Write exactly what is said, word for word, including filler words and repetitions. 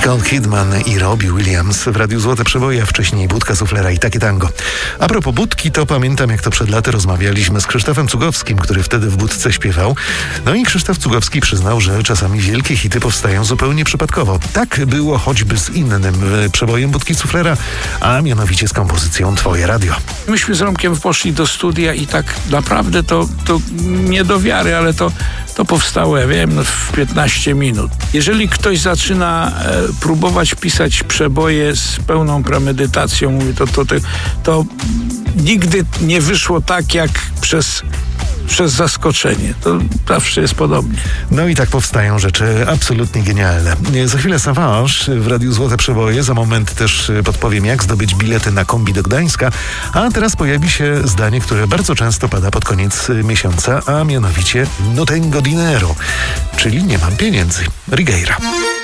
Nicole Kidman i Robbie Williams w Radiu Złote Przeboje, a wcześniej Budka Suflera i Takie Tango. A propos Budki, to pamiętam, jak to przed laty rozmawialiśmy z Krzysztofem Cugowskim, który wtedy w Budce śpiewał. No i Krzysztof Cugowski przyznał, że czasami wielkie hity powstają zupełnie przypadkowo. Tak było choćby z innym przebojem Budki Suflera, a mianowicie z kompozycją Twoje Radio. Myśmy z Romkiem poszli do studia i tak naprawdę to, to nie do wiary, ale to, to powstało, ja wiem, no w piętnaście minut. Jeżeli ktoś zaczyna e, próbować pisać przeboje z pełną premedytacją, mówię, to, to, to, to nigdy nie wyszło tak, jak przez przez zaskoczenie. To zawsze jest podobnie. No i tak powstają rzeczy absolutnie genialne. Za chwilę Savage w Radiu Złote Przeboje. Za moment też podpowiem, jak zdobyć bilety na kombi do Gdańska. A teraz pojawi się zdanie, które bardzo często pada pod koniec miesiąca, a mianowicie no tengo dinero, czyli nie mam pieniędzy. Righeira.